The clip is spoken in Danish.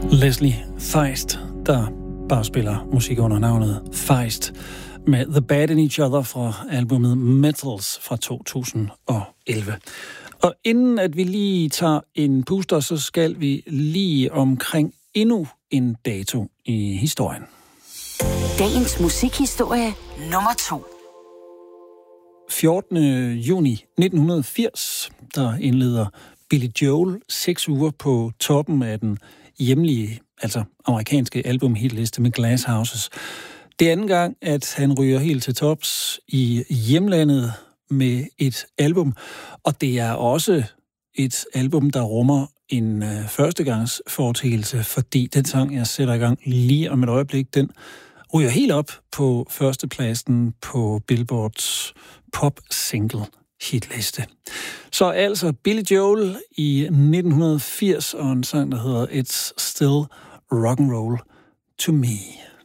Leslie Feist, der bare spiller musik under navnet Feist, med The Bad in Each Other fra albumet Metals fra 2011. Og inden at vi lige tager en puster, så skal vi lige omkring endnu en dato i historien. Dagens musikhistorie nummer 2. 14. juni 1980, der indleder Billy Joel 6 uger på toppen af den hjemlige, altså amerikanske albumhitliste med Glass Houses. Det er anden gang, at han ryger helt til tops i hjemlandet med et album, og det er også et album, der rummer en førstegangsforetagelse, fordi den sang, jeg sætter i gang lige om et øjeblik, den ryger helt op på førstepladsen på Billboards pop-single hitliste. Så altså Billy Joel i 1980 og en sang, der hedder It's Still Rock'n'Roll to Me.